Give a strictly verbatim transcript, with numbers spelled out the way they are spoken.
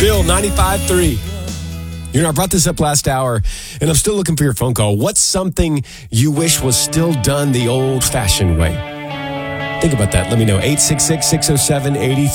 Bill, ninety-five point three. You know, I brought this up last hour, and I'm still looking for your phone call. What's something you wish was still done the old-fashioned way? Think about that. Let me know. eight six six, six oh seven, eight